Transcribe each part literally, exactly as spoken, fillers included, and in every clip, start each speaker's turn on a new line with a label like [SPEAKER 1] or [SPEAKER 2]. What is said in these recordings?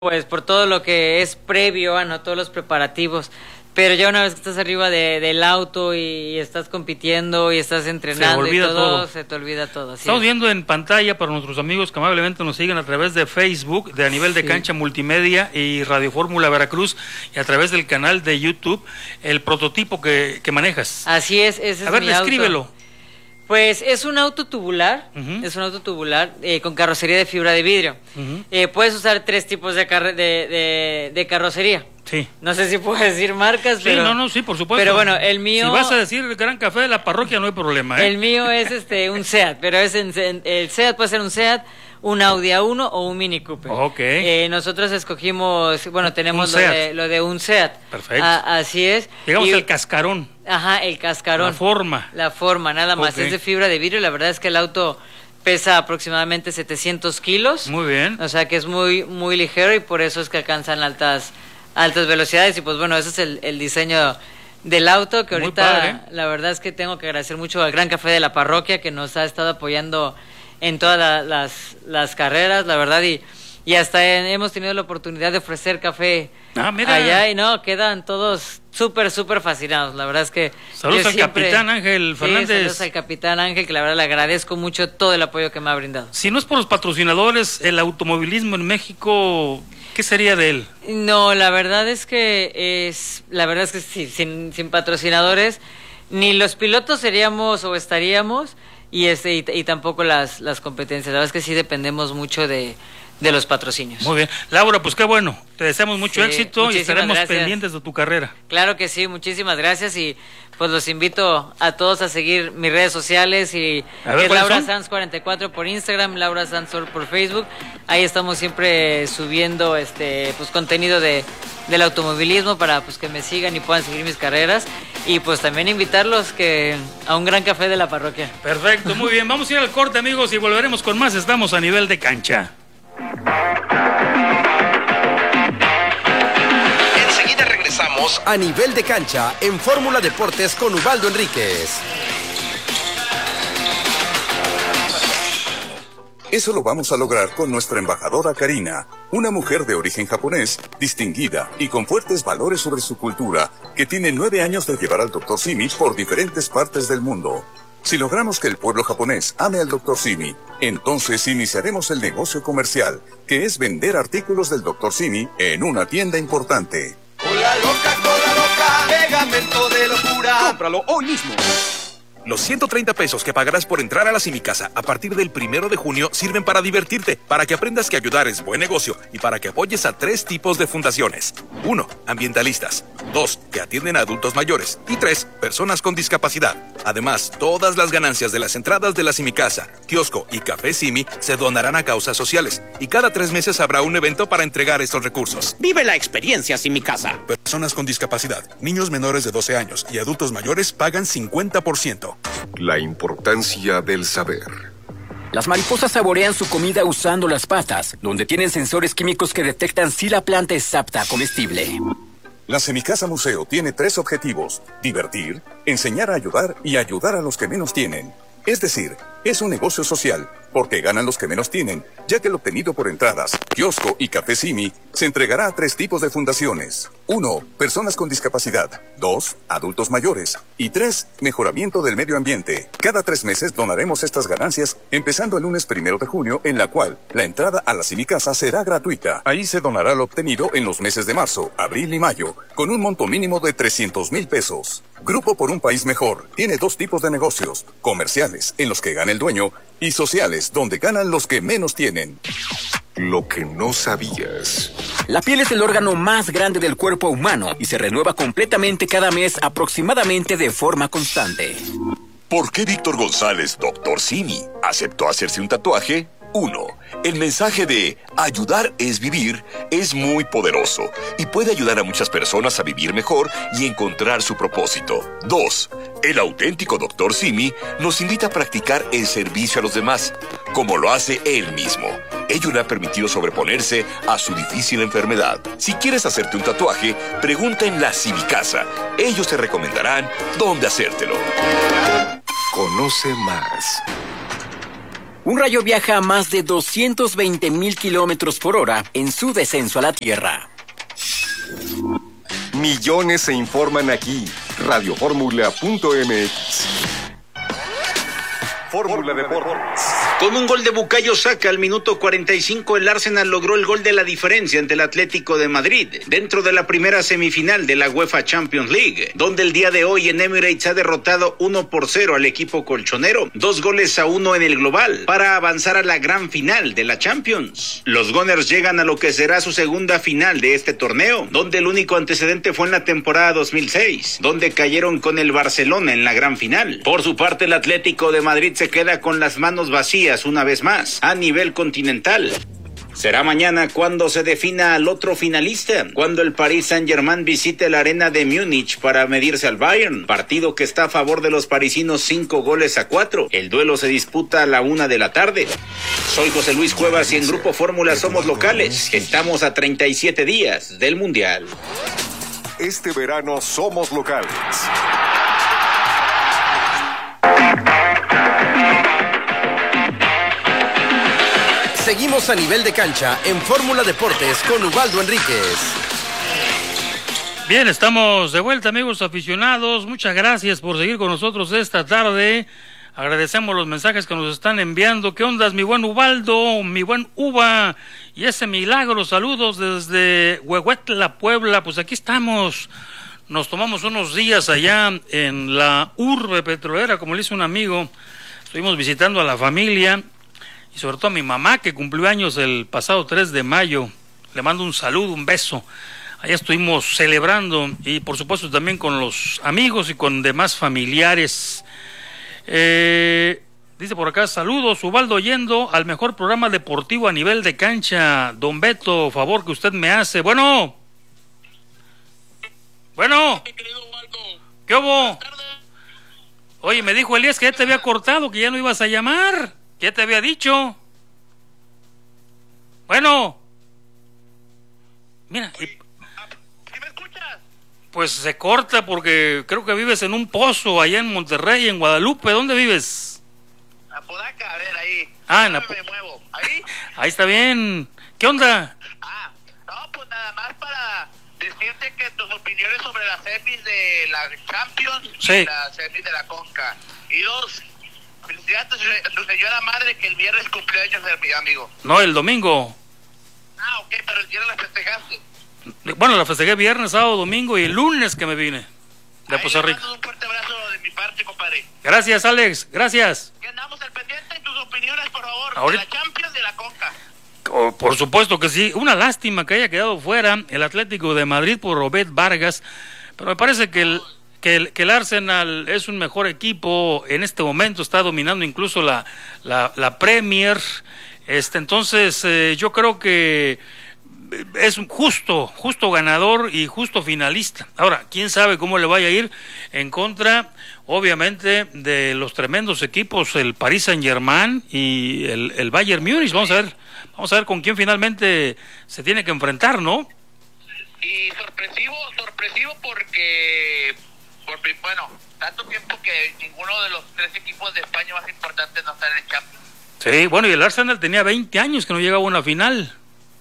[SPEAKER 1] pues por todo lo que es previo a no todos los preparativos, pero ya una vez que estás arriba de, del auto y, y estás compitiendo y estás entrenando y todo, todo, se te olvida todo.
[SPEAKER 2] Estamos es. viendo en pantalla para nuestros amigos que amablemente nos siguen a través de Facebook, de A Nivel de sí. Cancha Multimedia y Radio Fórmula Veracruz, y a través del canal de YouTube, el prototipo que, que manejas.
[SPEAKER 1] Así es, ese es
[SPEAKER 2] A ver,
[SPEAKER 1] mi
[SPEAKER 2] descríbelo.
[SPEAKER 1] auto. Pues es un auto tubular, uh-huh. es un auto tubular eh, con carrocería de fibra de vidrio. Uh-huh. Eh, puedes usar tres tipos de, car- de, de, de carrocería.
[SPEAKER 2] Sí.
[SPEAKER 1] No sé si puedo decir marcas,
[SPEAKER 2] sí,
[SPEAKER 1] pero...
[SPEAKER 2] no, no, sí, por supuesto.
[SPEAKER 1] Pero bueno, el mío...
[SPEAKER 2] Si vas a decir el Gran Café de la Parroquia, no hay problema, ¿eh?
[SPEAKER 1] El mío es este un SEAT, pero es en, en, el SEAT puede ser un SEAT, un Audi A uno o un Mini Cooper.
[SPEAKER 2] Ok.
[SPEAKER 1] Eh, nosotros escogimos, bueno, tenemos lo de, lo de un SEAT.
[SPEAKER 2] Perfecto.
[SPEAKER 1] A, así es.
[SPEAKER 2] Digamos
[SPEAKER 1] y,
[SPEAKER 2] el cascarón.
[SPEAKER 1] Ajá, el cascarón.
[SPEAKER 2] La forma.
[SPEAKER 1] La forma, nada más. Okay. Es de fibra de vidrio, la verdad es que el auto pesa aproximadamente setecientos kilos.
[SPEAKER 2] Muy bien.
[SPEAKER 1] O sea que es muy, muy ligero y por eso es que alcanzan altas, altas velocidades. Y pues bueno, ese es el, el diseño del auto, que ahorita la verdad es que tengo que agradecer mucho al Gran Café de la Parroquia, que nos ha estado apoyando en todas la, las, las carreras, la verdad, y, y hasta en, hemos tenido la oportunidad de ofrecer café
[SPEAKER 2] ah, mira.
[SPEAKER 1] allá, y no, quedan todos súper, súper fascinados, la verdad es que...
[SPEAKER 2] Saludos al siempre, capitán Ángel Fernández.
[SPEAKER 1] Sí, saludos al capitán Ángel, que la verdad le agradezco mucho todo el apoyo que me ha brindado.
[SPEAKER 2] Si no es por los patrocinadores, el automovilismo en México, ¿qué sería de él?
[SPEAKER 1] No, la verdad es que es, la verdad es que sí, sin, sin patrocinadores, ni los pilotos seríamos o estaríamos, y este y, y tampoco las, las competencias. La verdad es que sí dependemos mucho de, de los patrocinios.
[SPEAKER 2] Muy bien. Laura, pues qué bueno. Te deseamos mucho sí, éxito y estaremos
[SPEAKER 1] gracias.
[SPEAKER 2] pendientes de tu carrera.
[SPEAKER 1] Claro que sí, muchísimas gracias y pues los invito a todos a seguir mis redes sociales y
[SPEAKER 2] a ver,
[SPEAKER 1] es Laura
[SPEAKER 2] son?
[SPEAKER 1] Sanz cuarenta y cuatro por Instagram, Laura Sanz por Facebook. Ahí estamos siempre subiendo este pues contenido de del automovilismo para pues que me sigan y puedan seguir mis carreras y pues también invitarlos que a un Gran Café de la Parroquia.
[SPEAKER 2] Perfecto, muy bien. Vamos a ir al corte, amigos, y volveremos con más. Estamos a Nivel de Cancha.
[SPEAKER 3] Enseguida regresamos
[SPEAKER 4] a Nivel de Cancha en Fórmula Deportes con Ubaldo Enríquez.
[SPEAKER 5] Eso lo vamos a lograr con nuestra embajadora Karina, una mujer de origen japonés, distinguida y con fuertes valores sobre su cultura, que tiene nueve años de llevar al doctor Simi por diferentes partes del mundo. Si logramos que el pueblo japonés ame al doctor Simi, entonces iniciaremos el negocio comercial, que es vender artículos del doctor Simi en una tienda importante.
[SPEAKER 6] Cola loca, cola loca, pegamento de locura.
[SPEAKER 3] Cómpralo hoy mismo. Los ciento treinta pesos que pagarás por entrar a la Simicasa a partir del primero de junio sirven para divertirte, para que aprendas que ayudar es buen negocio y para que apoyes a tres tipos de fundaciones. Uno, ambientalistas. Dos, que atienden a adultos mayores. Y tres, personas con discapacidad. Además, todas las ganancias de las entradas de la Simicasa, kiosco y Café Simi se donarán a causas sociales. Y cada tres meses habrá un evento para entregar estos recursos.
[SPEAKER 7] Vive la experiencia Simicasa.
[SPEAKER 3] Personas con discapacidad, niños menores de doce años y adultos mayores pagan cincuenta por ciento.
[SPEAKER 8] La importancia del saber.
[SPEAKER 9] Las mariposas saborean su comida usando las patas, donde tienen sensores químicos que detectan si la planta es apta comestible.
[SPEAKER 5] La Semicasa Museo tiene tres objetivos: divertir, enseñar a ayudar y ayudar a los que menos tienen. Es decir, es un negocio social, porque ganan los que menos tienen, ya que el obtenido por entradas, kiosco y Café Simi se entregará a tres tipos de fundaciones. Uno, personas con discapacidad. Dos, adultos mayores. Y tres, mejoramiento del medio ambiente. Cada tres meses donaremos estas ganancias, empezando el lunes primero de junio, en la cual la entrada a la Simicasa será gratuita. Ahí se donará lo obtenido en los meses de marzo, abril y mayo, con un monto mínimo de trescientos mil pesos. Grupo por un País Mejor tiene dos tipos de negocios: comerciales, en los que gana el dueño, y sociales, donde ganan los que menos tienen.
[SPEAKER 8] Lo que no sabías.
[SPEAKER 9] La piel es el órgano más grande del cuerpo humano y se renueva completamente cada mes, aproximadamente de forma constante.
[SPEAKER 10] ¿Por qué Víctor González, doctor Simi, aceptó hacerse un tatuaje? Uno, el mensaje de ayudar es vivir es muy poderoso y puede ayudar a muchas personas a vivir mejor y encontrar su propósito. Dos, el auténtico doctor Simi nos invita a practicar el servicio a los demás, como lo hace él mismo. Ello le ha permitido sobreponerse a su difícil enfermedad. Si quieres hacerte un tatuaje, pregunta en la Simicasa. Ellos te recomendarán dónde hacértelo.
[SPEAKER 8] Conoce más.
[SPEAKER 9] Un rayo viaja a más de doscientos veinte mil kilómetros por hora en su descenso a la Tierra.
[SPEAKER 8] Millones se informan aquí. radio fórmula punto m x. Fórmula Deportes.
[SPEAKER 11] Con un gol de Bukayo Saka al minuto cuarenta y cinco, el Arsenal logró el gol de la diferencia ante el Atlético de Madrid, dentro de la primera semifinal de la UEFA Champions League, donde el día de hoy en Emirates ha derrotado uno por cero al equipo colchonero, dos goles a uno en el global, para avanzar a la gran final de la Champions. Los Gunners llegan a lo que será su segunda final de este torneo, donde el único antecedente fue en la temporada dos mil seis, donde cayeron con el Barcelona en la gran final. Por su parte, el Atlético de Madrid se queda con las manos vacías una vez más a nivel continental. Será mañana cuando se defina al otro finalista, cuando el Paris Saint-Germain visite la arena de Múnich para medirse al Bayern, partido que está a favor de los parisinos cinco goles a cuatro. El duelo se disputa a la una de la tarde. Soy José Luis Cuevas y en Grupo Fórmula somos locales. Estamos a treinta y siete días del Mundial.
[SPEAKER 8] Este verano somos locales.
[SPEAKER 4] Seguimos a nivel de cancha en Fórmula Deportes con Ubaldo Enríquez.
[SPEAKER 2] Bien, estamos de vuelta, amigos aficionados. Muchas gracias por seguir con nosotros esta tarde. Agradecemos los mensajes que nos están enviando. ¿Qué ondas, mi buen Ubaldo, mi buen Uva? Y ese milagro, saludos desde Huehuetla, Puebla. Pues aquí estamos. Nos tomamos unos días allá en la urbe petrolera, como le hizo un amigo. Estuvimos visitando a la familia y sobre todo a mi mamá, que cumplió años el pasado tres de mayo. Le mando un saludo, un beso. Allá estuvimos celebrando y por supuesto también con los amigos y con demás familiares. Eh, dice por acá, saludos, Ubaldo, yendo al mejor programa deportivo a nivel de cancha. Don Beto, favor que usted me hace. Bueno. Bueno. ¿Qué hubo? Oye, me dijo Elías que ya te había cortado, que ya no ibas a llamar. ¿Qué te había dicho? Bueno. Mira. Y,
[SPEAKER 12] ¿Sí me escuchas?
[SPEAKER 2] pues se corta porque creo que vives en un pozo allá en Monterrey, en Guadalupe. ¿Dónde vives?
[SPEAKER 12] Apodaca, a ver, ahí.
[SPEAKER 2] Ah, en Ap-
[SPEAKER 12] me muevo. ¿Ahí?
[SPEAKER 2] Ahí está bien. ¿Qué onda?
[SPEAKER 12] Ah, no, pues nada más para decirte que tus opiniones sobre las semis de la Champions
[SPEAKER 2] sí.
[SPEAKER 12] y las semis de la Conca. Y dos, felicidades a tu señora madre que el viernes cumpleaños de mi amigo.
[SPEAKER 2] No, el domingo.
[SPEAKER 12] Ah, ok, pero el viernes la festejaste.
[SPEAKER 2] Bueno, la festejé viernes, sábado, domingo y el lunes que me vine de
[SPEAKER 12] Ahí
[SPEAKER 2] Poza
[SPEAKER 12] le
[SPEAKER 2] Rica.
[SPEAKER 12] mando un fuerte abrazo de mi parte, compadre.
[SPEAKER 2] Gracias, Alex, gracias.
[SPEAKER 12] Que andamos al pendiente de tus opiniones, por favor,
[SPEAKER 2] Ahorita...
[SPEAKER 12] de la Champions de la Conca.
[SPEAKER 2] Oh, por supuesto que sí. Una lástima que haya quedado fuera el Atlético de Madrid por Robert Vargas, pero me parece que el, que el, que el Arsenal es un mejor equipo en este momento, está dominando incluso la, la, la Premier. Este, entonces, eh, yo creo que es un justo, justo ganador y justo finalista. Ahora, quién sabe cómo le vaya a ir en contra, obviamente, de los tremendos equipos, el Paris Saint-Germain y el, el Bayern Múnich. Vamos a ver, vamos a ver con quién finalmente se tiene que enfrentar, ¿no?
[SPEAKER 12] Y sorpresivo, sorpresivo porque, porque, bueno, tanto tiempo que ninguno de los tres equipos de España más importantes no están en Champions.
[SPEAKER 2] Sí, bueno, y el Arsenal tenía veinte años que no llegaba a una final.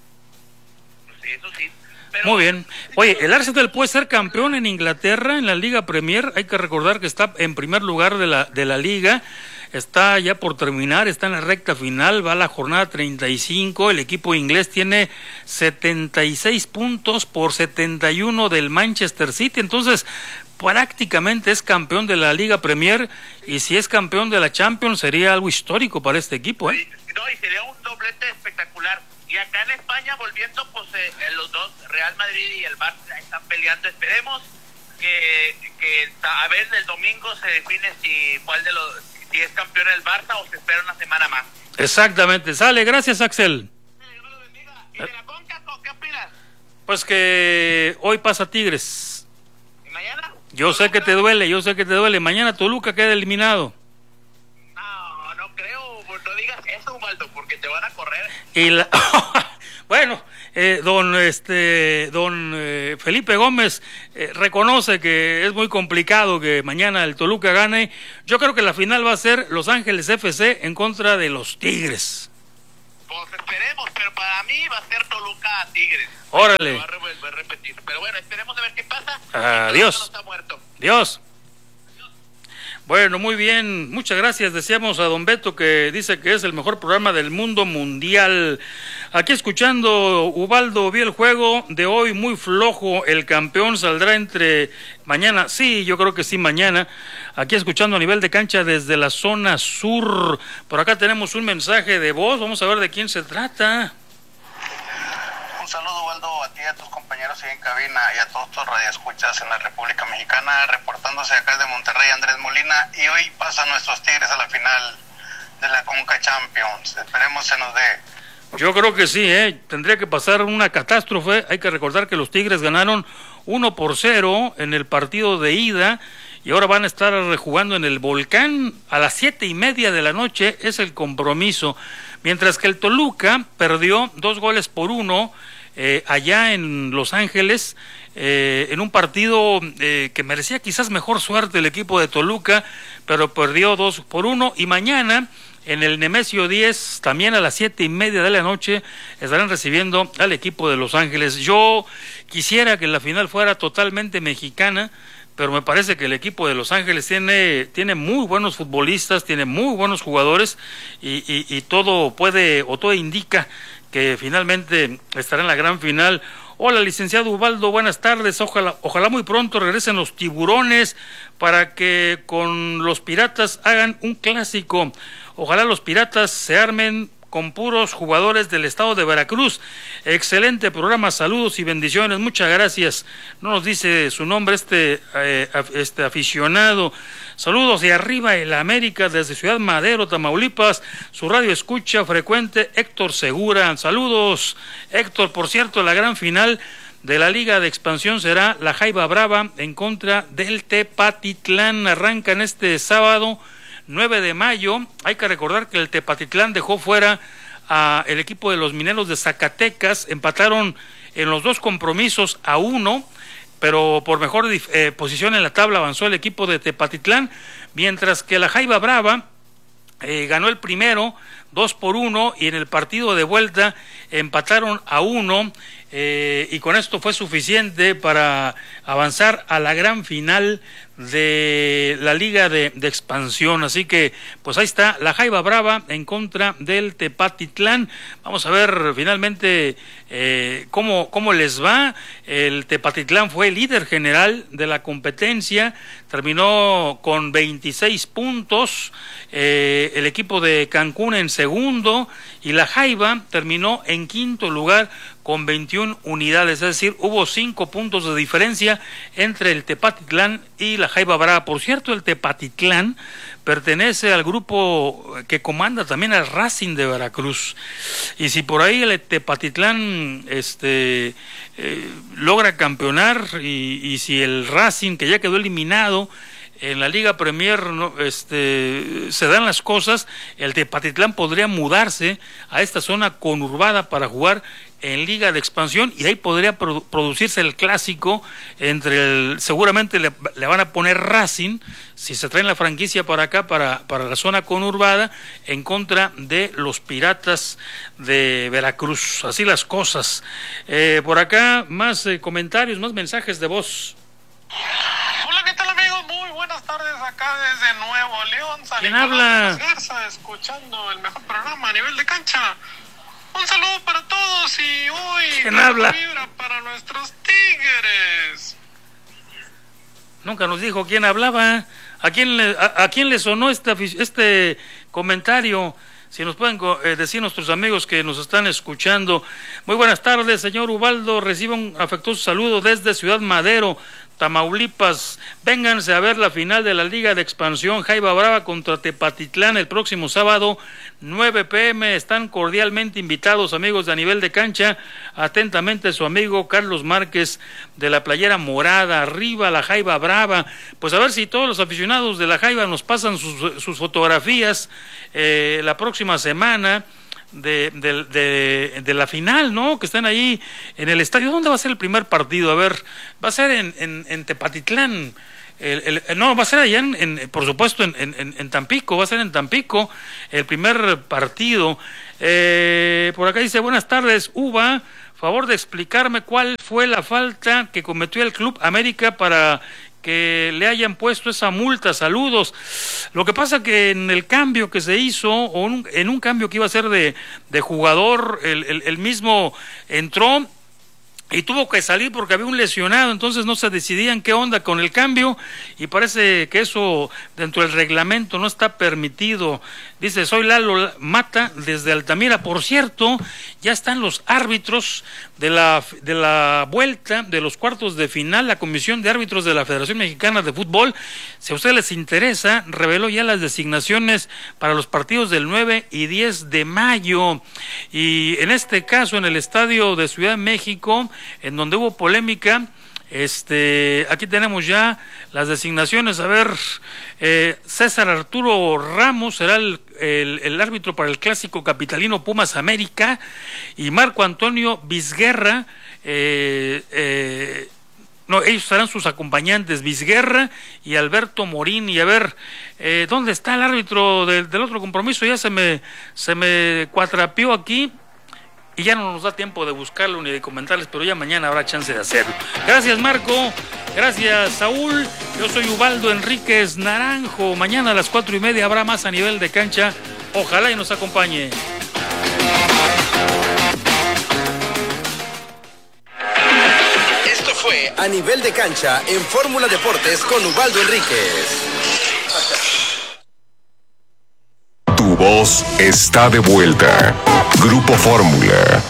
[SPEAKER 12] Sí, eso sí. Pero...
[SPEAKER 2] Muy bien. Oye, el Arsenal puede ser campeón en Inglaterra, en la Liga Premier. Hay que recordar que está en primer lugar de la, de la Liga. Está ya por terminar, está en la recta final, va a la jornada treinta y cinco. El equipo inglés tiene setenta y seis puntos por setenta y uno del Manchester City. Entonces, prácticamente es campeón de la Liga Premier. Y si es campeón de la Champions, sería algo histórico para este equipo, ¿eh?
[SPEAKER 12] No, y sería un doblete espectacular. Y acá en España, volviendo, pues eh, los dos, Real Madrid y el Barça, están peleando. Esperemos que, que a ver, el domingo se define si cuál de los, si es campeón el Barça o se espera una semana más.
[SPEAKER 2] Exactamente. Sale, gracias, Axel.
[SPEAKER 12] Sí, Dios me lo bendiga. ¿Y de la Conca, qué opinas?
[SPEAKER 2] Pues que hoy pasa Tigres.
[SPEAKER 12] ¿Y mañana?
[SPEAKER 2] Yo sé que te duele, yo sé que te duele. Mañana Toluca queda eliminado.
[SPEAKER 12] No, no creo. No digas eso, Ubaldo, porque te van a correr.
[SPEAKER 2] Y la... bueno, eh, don este don eh, Felipe Gómez eh, reconoce que es muy complicado que mañana el Toluca gane. Yo creo que la final va a ser Los Ángeles F C en contra de los Tigres.
[SPEAKER 12] Pues esperemos, pero para mí va a ser Toluca Tigres.
[SPEAKER 2] Órale.
[SPEAKER 12] Va a, va a repetir. Pero bueno, esperemos a ver qué pasa.
[SPEAKER 2] Adiós.
[SPEAKER 12] No está muerto.
[SPEAKER 2] Dios. Bueno, muy bien, muchas gracias. Decíamos a don Beto que dice que es el mejor programa del mundo mundial. Aquí escuchando, Ubaldo, vi el juego de hoy muy flojo, el campeón saldrá entre mañana, sí, yo creo que sí, mañana. Aquí escuchando a nivel de cancha desde la zona sur. Por acá tenemos un mensaje de voz, vamos a ver de quién se trata.
[SPEAKER 13] Un saludo, Ubaldo, a ti y a tus compañeros ahí en cabina y a todos tus radioescuchas en la República Mexicana, reportándose acá de Monterrey, Andrés Molina, y hoy pasan nuestros Tigres a la final de la Conca Champions. Esperemos se nos dé.
[SPEAKER 2] Yo creo que sí, ¿eh? Tendría que pasar una catástrofe. Hay que recordar que los Tigres ganaron uno por cero en el partido de ida y ahora van a estar rejugando en el Volcán a las siete y media de la noche, es el compromiso. Mientras que el Toluca perdió dos goles por uno eh, allá en Los Ángeles, eh, en un partido eh, que merecía quizás mejor suerte el equipo de Toluca, pero perdió dos por uno. Y mañana en el Nemesio diez, también a las siete y media de la noche, estarán recibiendo al equipo de Los Ángeles. Yo quisiera que la final fuera totalmente mexicana, pero me parece que el equipo de Los Ángeles tiene, tiene muy buenos futbolistas, tiene muy buenos jugadores y, y, y todo puede o todo indica que finalmente estará en la gran final. Hola, licenciado Ubaldo, buenas tardes. Ojalá, ojalá muy pronto regresen los Tiburones para que con los Piratas hagan un clásico. Ojalá los Piratas se armen con puros jugadores del estado de Veracruz. Excelente programa, saludos y bendiciones, muchas gracias. No nos dice su nombre este, eh, este aficionado. Saludos de arriba el América desde Ciudad Madero, Tamaulipas, su radio escucha frecuente Héctor Segura. Saludos, Héctor. Por cierto, la gran final de la Liga de Expansión será la Jaiba Brava en contra del Tepatitlán. Arrancan este sábado nueve de mayo. Hay que recordar que el Tepatitlán dejó fuera a el equipo de los Mineros de Zacatecas. Empataron en los dos compromisos a uno, pero por mejor eh, posición en la tabla avanzó el equipo de Tepatitlán, mientras que la Jaiba Brava eh, ganó el primero dos por uno y en el partido de vuelta empataron a uno eh, y con esto fue suficiente para avanzar a la gran final de la Liga de, de Expansión. Así que pues ahí está la Jaiba Brava en contra del Tepatitlán. Vamos a ver finalmente eh, cómo, cómo les va. El Tepatitlán fue el líder general de la competencia, terminó con veintiséis puntos, eh, el equipo de Cancún en segundo y la Jaiba terminó en quinto lugar con veintiuna unidades, es decir, hubo cinco puntos de diferencia entre el Tepatitlán y la Jaiba Brava. Por cierto, el Tepatitlán pertenece al grupo que comanda también al Racing de Veracruz, y si por ahí el Tepatitlán este eh, logra campeonar y, y si el Racing, que ya quedó eliminado en la Liga Premier, no, este, se dan las cosas, el Tepatitlán podría mudarse a esta zona conurbada para jugar en Liga de Expansión y ahí podría produ- producirse el clásico entre el, seguramente le, le van a poner Racing, si se traen la franquicia para acá, para, para la zona conurbada, en contra de los Piratas de Veracruz. Así las cosas. Eh, por acá más eh, comentarios, más mensajes de voz.
[SPEAKER 14] Hola, ¿qué tal, amigos? Muy buenas tardes acá desde Nuevo León. San
[SPEAKER 2] ¿Quién
[SPEAKER 14] Nicolás
[SPEAKER 2] habla?
[SPEAKER 14] de las Garzas, escuchando el mejor programa a nivel de cancha. Un saludo para todos y hoy
[SPEAKER 2] ¿Quién habla?
[SPEAKER 14] Vibra para nuestros Tigres.
[SPEAKER 2] Nunca nos dijo quién hablaba. ¿A quién le, a, a quién le sonó este, este comentario? Si nos pueden eh, decir nuestros amigos que nos están escuchando. Muy buenas tardes, señor Ubaldo. Reciba un afectuoso saludo desde Ciudad Madero, Tamaulipas. Vénganse a ver la final de la Liga de Expansión, Jaiba Brava contra Tepatitlán el próximo sábado, nueve pe eme. Están cordialmente invitados, amigos de A Nivel de Cancha. Atentamente su amigo Carlos Márquez de la Playera Morada. Arriba la Jaiba Brava. Pues a ver si todos los aficionados de la Jaiba nos pasan sus, sus fotografías eh, la próxima semana de, de, de, de la final, ¿no? Que están ahí en el estadio. ¿Dónde va a ser el primer partido? A ver, va a ser en, en, en Tepatitlán. El, el, no, va a ser allá, en, en, por supuesto, en, en, en Tampico, va a ser en Tampico el primer partido. Eh, por acá dice, buenas tardes, Uva, favor de explicarme cuál fue la falta que cometió el Club América para que le hayan puesto esa multa. Saludos. Lo que pasa que en el cambio que se hizo, o un, en un cambio que iba a ser de, de jugador, el, el, el mismo entró y tuvo que salir porque había un lesionado, entonces no se decidían qué onda con el cambio y parece que eso dentro del reglamento no está permitido. Dice, soy Lalo Mata desde Altamira. Por cierto, ya están los árbitros de la, de la vuelta de los cuartos de final. La Comisión de Árbitros de la Federación Mexicana de Fútbol, si a ustedes les interesa, reveló ya las designaciones para los partidos del nueve y diez de mayo. Y en este caso, en el estadio de Ciudad de México, en donde hubo polémica, este, aquí tenemos ya las designaciones. A ver, eh, César Arturo Ramos será el, el, el árbitro para el clásico capitalino Pumas América, y Marco Antonio Vizguerra, eh, eh, no, ellos serán sus acompañantes, Vizguerra y Alberto Morín. Y a ver, eh, ¿dónde está el árbitro del, del otro compromiso? Ya se me, se me cuatrapeó aquí. Y ya no nos da tiempo de buscarlo ni de comentarles, pero ya mañana habrá chance de hacerlo. Gracias, Marco. Gracias, Saúl. Yo soy Ubaldo Enríquez Naranjo. Mañana a las cuatro y media habrá más a nivel de cancha. Ojalá y nos acompañe.
[SPEAKER 4] Esto fue A Nivel de Cancha en Fórmula Deportes con Ubaldo Enríquez.
[SPEAKER 10] Tu voz está de vuelta. Grupo Fórmula.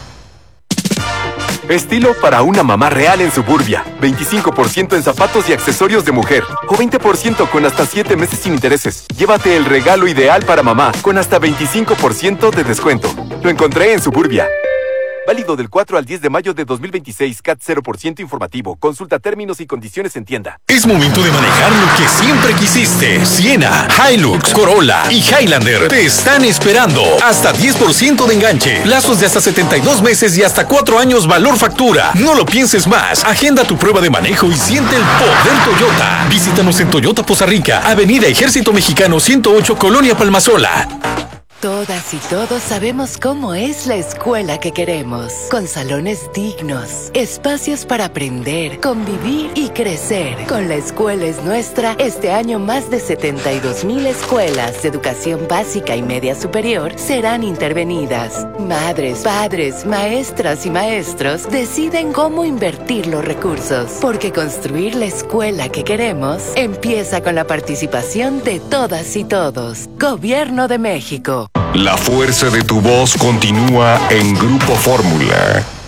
[SPEAKER 15] Estilo para una mamá real en Suburbia. veinticinco por ciento en zapatos y accesorios de mujer. O veinte por ciento con hasta siete meses sin intereses. Llévate el regalo ideal para mamá con hasta veinticinco por ciento de descuento. Lo encontré en Suburbia. Válido del cuatro al diez de mayo de dos mil veintiséis. C A T cero por ciento informativo. Consulta términos y condiciones en tienda.
[SPEAKER 16] Es momento de manejar lo que siempre quisiste. Siena, Hilux, Corolla y Highlander te están esperando. Hasta diez por ciento de enganche. Plazos de hasta setenta y dos meses y hasta cuatro años valor factura. No lo pienses más. Agenda tu prueba de manejo y siente el poder Toyota. Visítanos en Toyota Poza Rica, Avenida Ejército Mexicano ciento ocho, Colonia Palmasola.
[SPEAKER 17] Todas y todos sabemos cómo es la escuela que queremos, con salones dignos, espacios para aprender, convivir y crecer. Con La Escuela es Nuestra, este año más de setenta y dos mil escuelas de educación básica y media superior serán intervenidas. Madres, padres, maestras y maestros deciden cómo invertir los recursos, porque construir la escuela que queremos empieza con la participación de todas y todos. Gobierno de México.
[SPEAKER 10] La fuerza de tu voz continúa en Grupo Fórmula.